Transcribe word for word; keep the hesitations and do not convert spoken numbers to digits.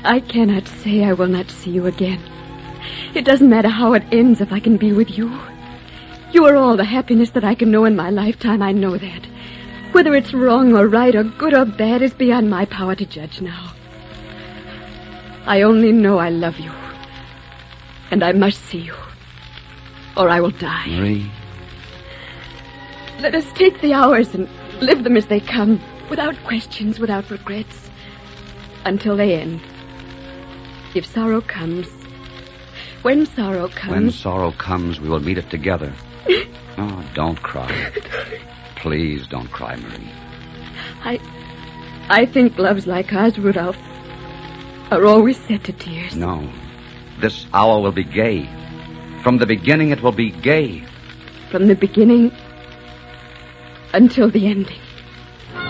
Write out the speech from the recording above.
I cannot say I will not see you again. It doesn't matter how it ends if I can be with you. You are all the happiness that I can know in my lifetime. I know that. Whether it's wrong or right or good or bad is beyond my power to judge now. I only know I love you. And I must see you. Or I will die. Marie. Let us take the hours and live them as they come. Without questions, without regrets. Until they end. If sorrow comes, when sorrow comes... When sorrow comes, we will meet it together. Oh, don't cry. Please don't cry, Marie. I... I think loves like ours, Rudolph, are always set to tears. No. This hour will be gay. From the beginning, it will be gay. From the beginning until the ending.